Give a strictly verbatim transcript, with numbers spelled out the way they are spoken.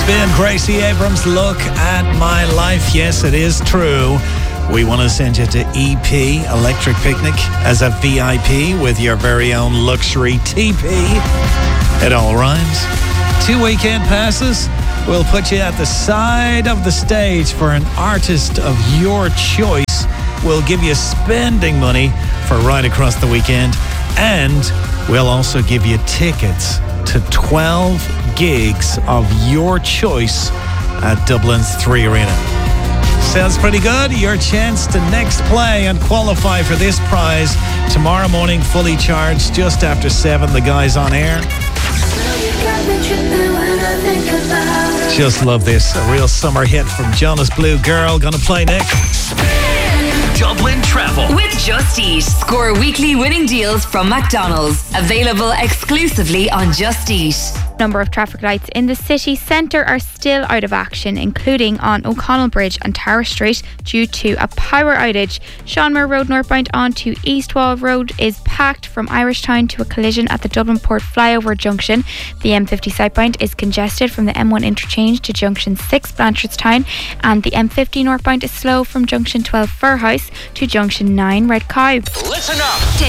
Spin Gracie Abrams, Look at My Life. Yes, it is true. We want to send you to E P, Electric Picnic, as a V I P with your very own luxury T P. It all rhymes. Two weekend passes. We'll put you at the side of the stage for an artist of your choice. We'll give you spending money for right across the weekend. And we'll also give you tickets to twelve gigs of your choice at Dublin's Three Arena. Sounds pretty good. Your chance to next play and qualify for this prize tomorrow morning, fully charged, just after seven. The guys on air. Just love this. A real summer hit from Jonas Blue Girl. Gonna play next. Dublin Travel with Just Eat. Score weekly winning deals from McDonald's. Available exclusively on Just Eat. Number of traffic lights in the city centre are still out of action, including on O'Connell Bridge and Tower Street due to a power outage. Seanmore Road northbound onto East Wall Road is packed from Irish Town to a collision at the Dublin Port Flyover Junction. The M fifty southbound is congested from the M one interchange to Junction six Blanchardstown, and the M fifty northbound is slow from Junction twelve Furhouse to Junction nine Red Cow. Listen up.